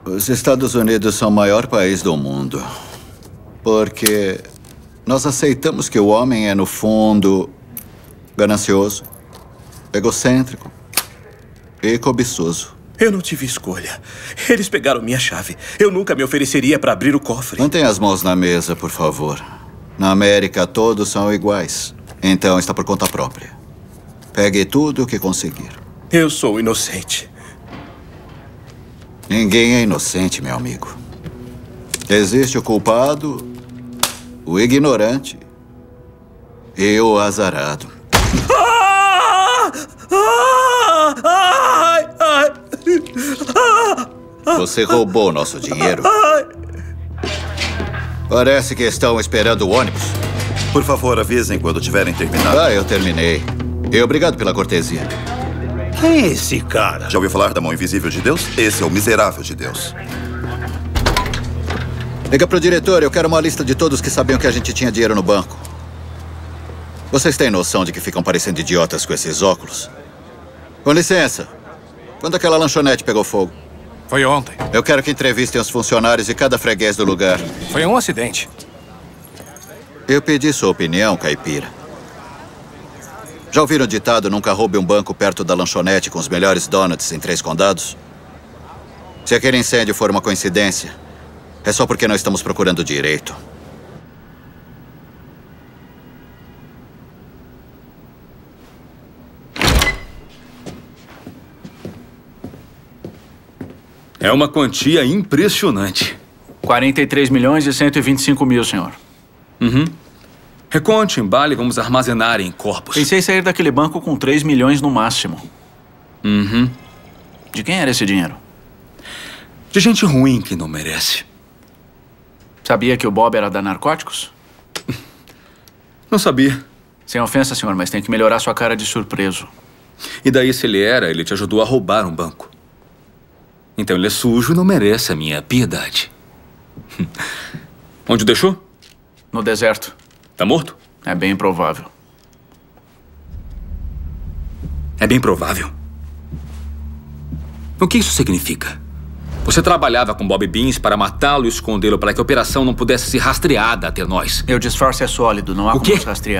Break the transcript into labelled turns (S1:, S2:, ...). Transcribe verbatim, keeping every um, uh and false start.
S1: Os Estados Unidos são o maior país do mundo. Porque nós aceitamos que o homem é, no fundo, ganancioso, egocêntrico e cobiçoso.
S2: Eu não tive escolha. Eles pegaram minha chave. Eu nunca me ofereceria para abrir o cofre.
S1: Mantenha as mãos na mesa, por favor. Na América, todos são iguais. Então, está por conta própria. Pegue tudo o que conseguir.
S2: Eu sou inocente.
S1: Ninguém é inocente, meu amigo. Existe o culpado, o ignorante e o azarado.
S2: Ah! Ah! Ai! Ai! Ah!
S1: Você roubou nosso dinheiro.
S2: Ai!
S1: Parece que estão esperando o ônibus.
S3: Por favor, avisem quando tiverem terminado.
S1: Ah, eu terminei. E obrigado pela cortesia.
S4: Quem é esse cara?
S3: Já ouviu falar da mão invisível de Deus? Esse é o miserável de Deus.
S1: Liga pro diretor, eu quero uma lista de todos que sabiam que a gente tinha dinheiro no banco. Vocês têm noção de que ficam parecendo idiotas com esses óculos? Com licença. Quando aquela lanchonete pegou fogo?
S5: Foi ontem.
S1: Eu quero que entrevistem os funcionários de cada freguês do lugar.
S5: Foi um acidente.
S1: Eu pedi sua opinião, caipira. Já ouviram o ditado, nunca roube um banco perto da lanchonete com os melhores donuts em Três Condados? Se aquele incêndio for uma coincidência, é só porque não estamos procurando direito.
S6: É uma quantia impressionante.
S7: quarenta e três milhões e cento e vinte e cinco mil, senhor.
S6: Uhum. Reconte, embale e vamos armazenar em corpos.
S7: Pensei em sair daquele banco com três milhões no máximo.
S6: Uhum.
S7: De quem era esse dinheiro?
S6: De gente ruim que não merece.
S7: Sabia que o Bob era da Narcóticos?
S6: Não sabia.
S7: Sem ofensa, senhor, mas tem que melhorar sua cara de surpreso.
S6: E daí, se ele era, ele te ajudou a roubar um banco. Então ele é sujo e não merece a minha piedade. Onde o deixou?
S7: No deserto.
S6: Tá morto?
S7: É bem provável.
S6: É bem provável. O que isso significa? Você trabalhava com Bob Beans para matá-lo e escondê-lo para que a operação não pudesse ser rastreada até nós.
S7: Meu disfarce é sólido, não há
S6: O
S7: como
S6: quê?
S7: nos rastrear.